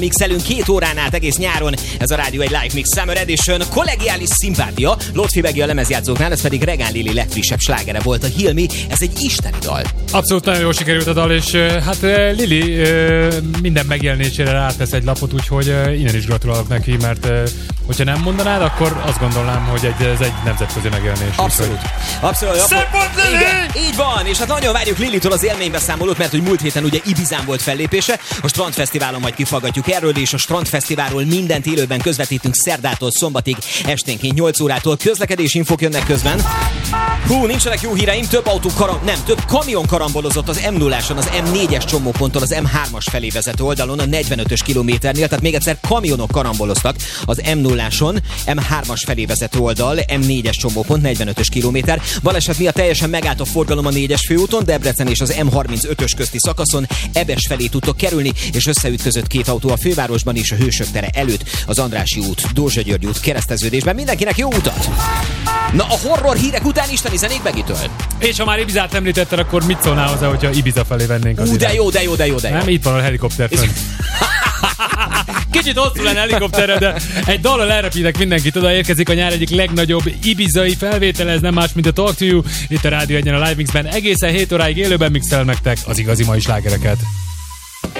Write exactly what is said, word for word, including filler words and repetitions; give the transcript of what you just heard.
Mixelünk két órán át egész nyáron, ez a Rádió egy Live Mix Summer Edition, kollegiális szimpátia, Lotfi Begi a lemezjátszóknál, ez pedig Regán Lili legfrissebb slágere volt, a Heal Me, ez egy isteni dal. Abszolút nagyon jól sikerült a dal, és hát Lili minden megjelenésére rátesz egy lapot, úgyhogy innen is gratulálok neki, mert hogyha nem mondanád, akkor azt gondolnám, hogy egy, ez egy nemzetközi megjelenés. Abszolút. Abszolút. Szempont Lili! Igen, így van, és hát nagyon várjuk Lilitől az élménybeszámolót, mert hogy múlt héten ugye Ibizán volt fellépése, a Strandfesztiválon majd kifaggatjuk erről, és a Strandfesztiválról mindent élőben közvetítünk szerdától szombatig, esténként nyolc órától. Közlekedési infók jönnek közben. Hú, nincsenek jó híreim, több autó karam, nem, több kamion karambolozott az em nulláson, az em négyes csomóponttól az em hármas felé vezető oldalon a negyvenötös kilométernél, tehát még egyszer kamionok karamboloztak az em nulláson, em hármas felé vezető oldal, em négyes csomópont, negyvenötös kilométer. Baleset miatt teljesen megállt a forgalom a négyes főúton, Debrecen és az em harmincötös közti szakaszon, Ebes felé tudtok kerülni, és összeütközött két autó a fővárosban és a Hősök tere előtt, az Andrássy út, Dózsa György út kereszteződésben. Mindenkinek jó utat! Na, a horror hírek után isteni zenék Begitől. És ha már Ibizát említetted, akkor mit szólnál hozzá, hogyha Ibiza felé vennénk az Ú, de irányt? jó, de jó, de jó, de jó. Nem, itt van a helikopter fönn. Kicsit hosszú lenne helikopterre, de egy dallal elrepítek mindenkit. Oda érkezik a nyár egyik legnagyobb ibizai felvétele, ez nem más, mint a Talk to You. Itt a Rádió egyen a Live Mixben egészen hét óráig élőben mixel nektek az igazi mai slágereket.